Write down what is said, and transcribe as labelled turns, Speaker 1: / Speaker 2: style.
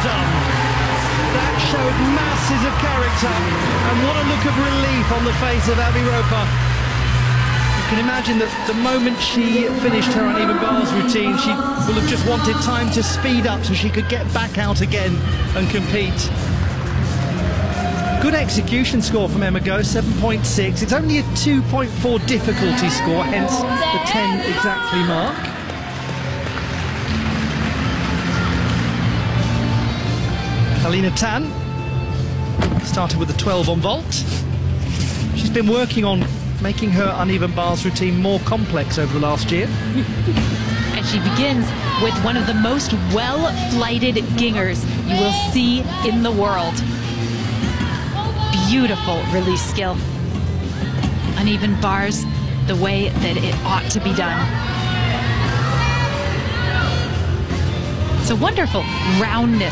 Speaker 1: done. That showed masses of character, and what a look of relief on the face of Abby Roper. You can imagine that the moment she finished her uneven bars routine, she will have just wanted time to speed up so she could get back out again and compete. Good execution score from Emma Goh, 7.6. It's only a 2.4 difficulty score, hence the 10 exactly mark. Alina Tan started with a 12 on vault. She's been working on making her uneven bars routine more complex over the last year.
Speaker 2: And she begins with one of the most well-flighted gingers you will see in the world. Beautiful release skill. Uneven bars the way that it ought to be done. It's a wonderful roundness